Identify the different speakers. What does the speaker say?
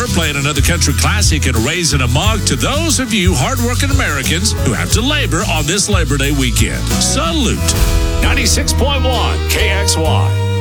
Speaker 1: We're playing another country classic and raising a mug to those of you hardworking Americans who have to labor on this Labor Day weekend. Salute. 96.1 KXY.